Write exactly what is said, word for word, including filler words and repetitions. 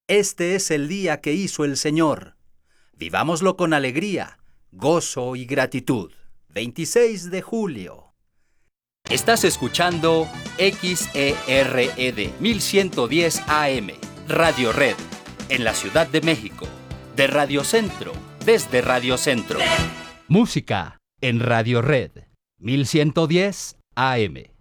Este es el día que hizo el Señor. Vivámoslo con alegría, gozo y gratitud. veintiséis de julio. Estás escuchando X E R E D mil ciento diez A M, Radio Red, en la Ciudad de México. De Radio Centro, desde Radio Centro. Música en Radio Red, mil ciento diez A M.